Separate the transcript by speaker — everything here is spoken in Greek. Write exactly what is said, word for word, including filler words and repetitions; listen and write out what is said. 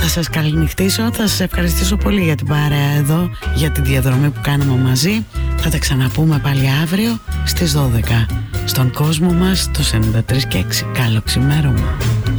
Speaker 1: σας καληνυχτήσω, θα σας ευχαριστήσω πολύ για την παρέα εδώ, για την διαδρομή που κάναμε μαζί. Θα τα ξαναπούμε πάλι αύριο στις δώδεκα στον κόσμο μας, τους ενενήντα τρία και έξι. Καλό ξημέρωμα.